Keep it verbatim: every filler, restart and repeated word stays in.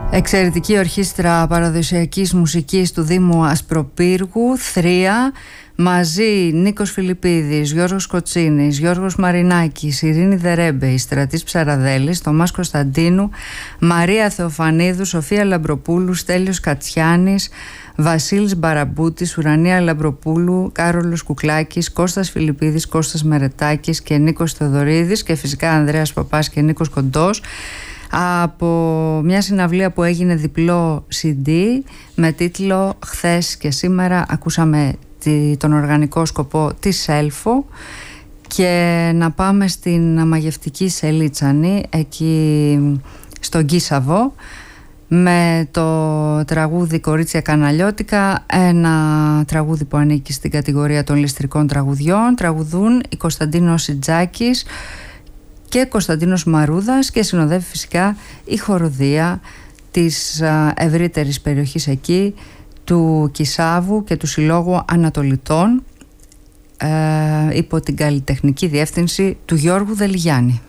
Εξαιρετική ορχήστρα παραδοσιακής μουσικής του Δήμου Ασπροπύργου, Θρία, μαζί Νίκος Φιλιππίδης, Γιώργος Κοτσίνης, Γιώργος Μαρινάκης, Ειρήνη Δερέμπεη, Στρατής Ψαραδέλης, Θωμάς Κωνσταντίνου, Μαρία Θεοφανίδου, Σοφία Λαμπροπούλου, Στέλιος Κατσιάνης, Βασίλης Μπαραμπούτης, Ουρανία Λαμπροπούλου, Κάρολος Κουκλάκης, Κώστας Φιλιππίδης, Κώστας Μερετάκης και Νίκος Θεοδωρίδης και φυσικά Ανδρέας Παπάς και Νίκος Κοντός, από μια συναυλία που έγινε διπλό σι ντι με τίτλο «Χθες και σήμερα». Ακούσαμε τον οργανικό σκοπό της Σέλφο και να πάμε στην Μαγευτική Σελίτσανη, εκεί στον Κίσαβο, με το τραγούδι «Κορίτσια Καναλιώτικα», ένα τραγούδι που ανήκει στην κατηγορία των ληστρικών τραγουδιών. Τραγουδούν η Κωνσταντίνος Σιτζάκης και Κωνσταντίνος Μαρούδας και συνοδεύει φυσικά η χοροδία της ευρύτερης περιοχής εκεί, του Κισάβου και του Συλλόγου Ανατολιτών, ε, υπό την καλλιτεχνική διεύθυνση του Γιώργου Δελιγιάννη.